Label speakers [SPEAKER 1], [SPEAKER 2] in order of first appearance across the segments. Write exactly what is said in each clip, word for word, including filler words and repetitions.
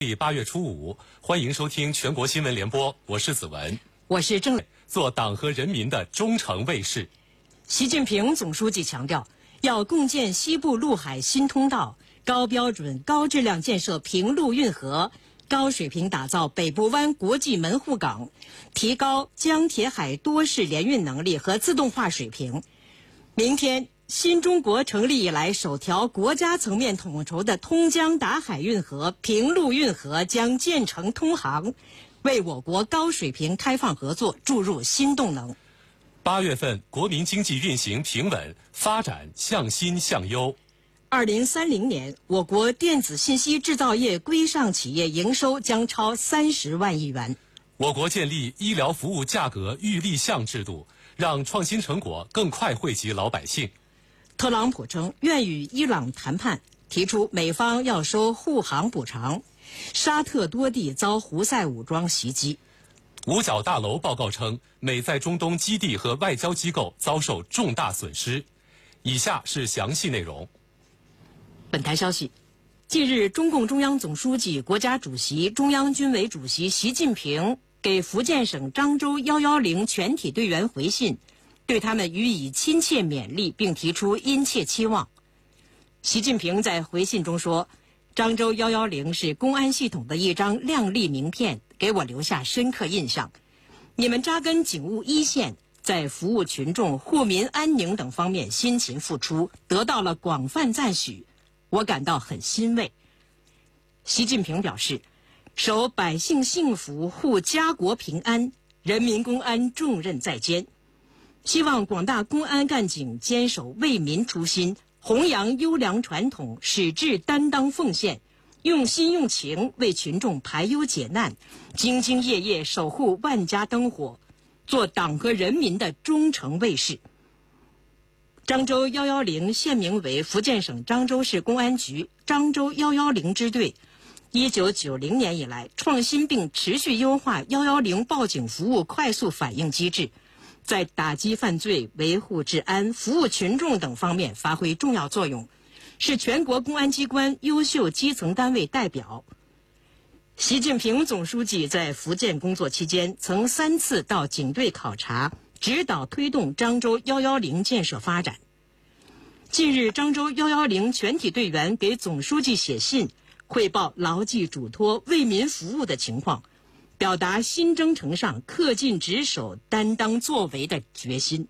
[SPEAKER 1] 第八月初五，欢迎收听全国新闻联播，我是子文，
[SPEAKER 2] 我是郑。
[SPEAKER 1] 做党和人民的忠诚卫士。
[SPEAKER 2] 习近平总书记强调，要共建西部陆海新通道，高标准、高质量建设平陆运河，高水平打造北部湾国际门户港，提高江铁海多式联运能力和自动化水平。明天，新中国成立以来首条国家层面统筹的通江达海运河、平陆运河将建成通航，为我国高水平开放合作注入新动能。
[SPEAKER 1] 八月份，国民经济运行平稳，发展向新向优。
[SPEAKER 2] 二零三零年，我国电子信息制造业规上企业营收将超三十万亿元。
[SPEAKER 1] 我国建立医疗服务价格预立项制度，让创新成果更快惠及老百姓。
[SPEAKER 2] 特朗普称愿与伊朗谈判，提出美方要收护航补偿。沙特多地遭胡塞武装袭击。
[SPEAKER 1] 五角大楼报告称，美在中东基地和外交机构遭受重大损失。以下是详细内容。
[SPEAKER 2] 本台消息，近日，中共中央总书记、国家主席、中央军委主席习近平给福建省漳州一一零全体队员回信，对他们予以亲切勉励，并提出殷切期望。习近平在回信中说，漳州一一零是公安系统的一张亮丽名片，给我留下深刻印象。你们扎根警务一线，在服务群众、护民安宁等方面辛勤付出，得到了广泛赞许，我感到很欣慰。习近平表示，守百姓幸福、护家国平安，人民公安重任在肩。希望广大公安干警坚守为民初心，弘扬优良传统，矢志担当奉献，用心用情为群众排忧解难，兢兢业业守护万家灯火，做党和人民的忠诚卫士。漳州一一零现名为福建省漳州市公安局漳州一一零支队，一九九零年以来创新并持续优化一一零报警服务快速反应机制，在打击犯罪、维护治安、服务群众等方面发挥重要作用，是全国公安机关优秀基层单位代表。习近平总书记在福建工作期间，曾三次到警队考察，指导推动漳州一一零建设发展。近日，漳州一一零全体队员给总书记写信，汇报牢记嘱托、为民服务的情况，表达新征程上恪尽职守、担当作为的决心。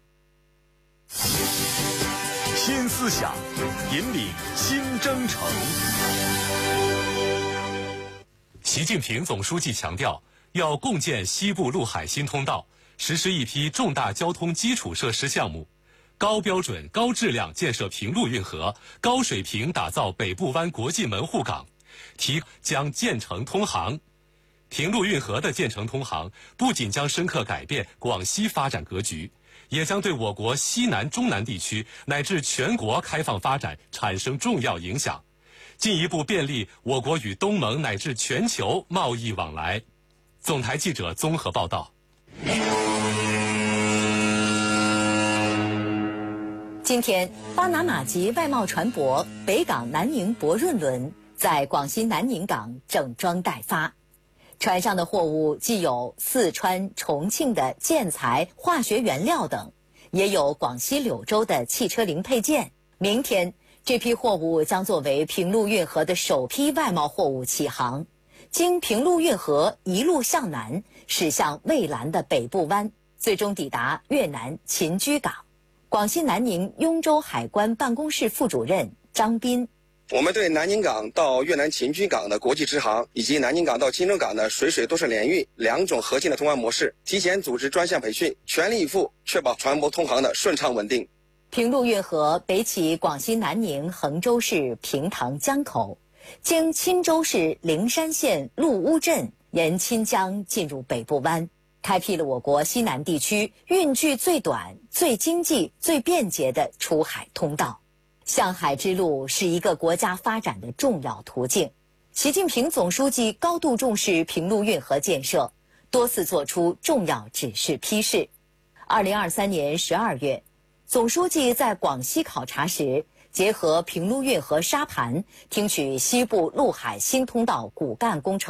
[SPEAKER 3] 新思想，引领新征程。
[SPEAKER 1] 习近平总书记强调，要共建西部陆海新通道，实施一批重大交通基础设施项目，高标准、高质量建设平陆运河，高水平打造北部湾国际门户港，提将建成通航。平陆运河的建成通航，不仅将深刻改变广西发展格局，也将对我国西南、中南地区乃至全国开放发展产生重要影响，进一步便利我国与东盟乃至全球贸易往来。总台记者综合报道。
[SPEAKER 4] 今天，巴拿马籍外贸船舶北港南宁博润轮在广西南宁港整装待发。船上的货物既有四川、重庆的建材、化学原料等，也有广西柳州的汽车零配件。明天，这批货物将作为平陆运河的首批外贸货物起航，经平陆运河一路向南，驶向蔚蓝的北部湾，最终抵达越南秦居港。广西南宁雍州海关办公室副主任张斌。
[SPEAKER 5] 我们对南宁港到越南秦居港的国际直航，以及南宁港到金州港的水水都市联运两种核心的通航模式，提前组织专项培训，全力以赴确保船舶通航的顺畅稳定。
[SPEAKER 4] 平陆运河北起广西南宁衡州市平塘江口，经钦州市灵山县陆乌镇，沿钦江进入北部湾，开辟了我国西南地区运距最短、最经济、最便捷的出海通道。向海之路是一个国家发展的重要途径。习近平总书记高度重视平陆运河建设，多次作出重要指示批示。二零二三年十二月，总书记在广西考察时， 结合平陆运河沙盘，听取西部陆海新通道骨干工程